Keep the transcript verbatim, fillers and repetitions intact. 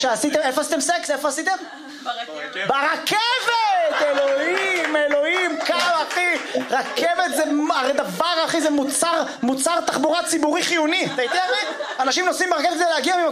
שעשיתם, איפה עשיתם סקס? איפה עשיתם? ברכבת. ברכבת! אלוהים, אלוהים, כמה אחי! רכבת זה, הרי דבר אחי, זה מוצר, מוצר תחבורה ציבורי חיוני. אתה יודע מה? אנשים נוסעים ברכבת כדי להגיע ממקום